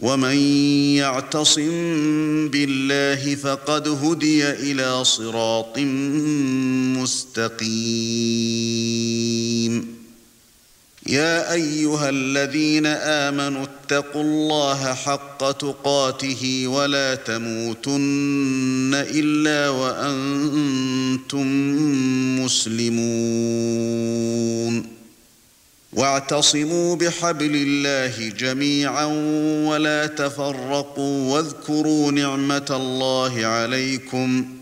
ومن يعتصم بالله فقد هدي إلى صراط مستقيم. يا أيها الذين آمنوا اتقوا الله حق تقاته ولا تموتن إلا وأنتم مسلمون. واعتصموا بحبل الله جميعا ولا تفرقوا واذكروا نعمة الله عليكم